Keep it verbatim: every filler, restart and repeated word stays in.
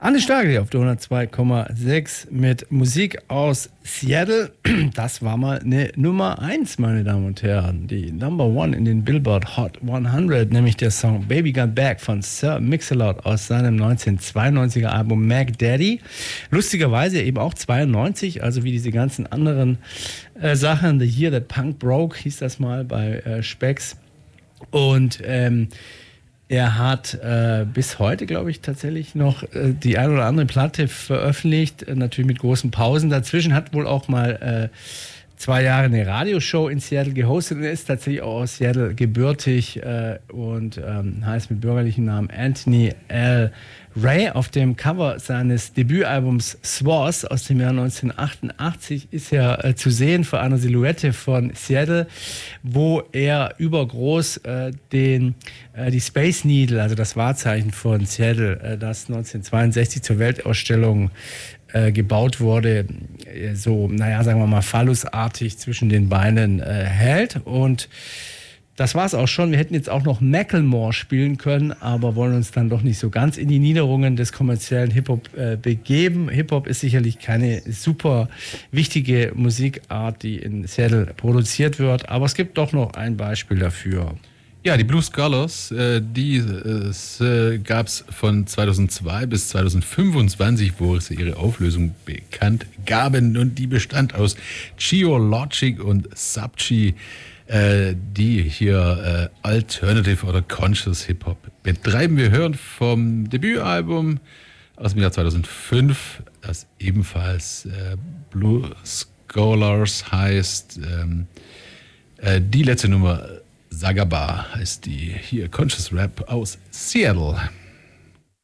Anne Starke auf der hundertzwei Komma sechs mit Musik aus Seattle. Das war mal eine Nummer eins, meine Damen und Herren. Die Number One in den Billboard Hot hundert, nämlich der Song Baby Got Back von Sir Mix-a-Lot aus seinem neunzehnhundertzweiundneunziger Album Mac Daddy. Lustigerweise eben auch zweiundneunzig, also wie diese ganzen anderen äh, Sachen. The Year That Punk Broke hieß das mal bei äh, Spex. Und ähm, er hat äh, bis heute, glaube ich, tatsächlich noch äh, die ein oder andere Platte veröffentlicht, äh, natürlich mit großen Pausen. Dazwischen hat wohl auch mal äh, zwei Jahre eine Radioshow in Seattle gehostet und er ist tatsächlich auch aus Seattle gebürtig äh, und ähm, heißt mit bürgerlichem Namen Anthony L. Ray. Auf dem Cover seines Debütalbums Swas aus dem Jahr neunzehnhundertachtundachtzig ist er äh, zu sehen vor einer Silhouette von Seattle, wo er übergroß äh, den, äh, die Space Needle, also das Wahrzeichen von Seattle, äh, das neunzehnhundertzweiundsechzig zur Weltausstellung äh, gebaut wurde, äh, so, naja, sagen wir mal, phallusartig zwischen den Beinen äh, hält. Und das war's auch schon. Wir hätten jetzt auch noch Macklemore spielen können, aber wollen uns dann doch nicht so ganz in die Niederungen des kommerziellen Hip-Hop äh, begeben. Hip-Hop ist sicherlich keine super wichtige Musikart, die in Seattle produziert wird, aber es gibt doch noch ein Beispiel dafür. Ja, die Blue Scholars, äh, die äh, gab es von zweitausendzwei bis zweitausendfünfundzwanzig, wo sie ihre Auflösung bekannt gaben, und die bestand aus Geo Logic und Subchi, die hier äh, Alternative oder Conscious Hip-Hop betreiben. Wir hören vom Debütalbum aus dem Jahr zweitausendfünf, das ebenfalls äh, Blue Scholars heißt. Ähm, äh, die letzte Nummer, Sagaba, heißt die. Hier Conscious Rap aus Seattle.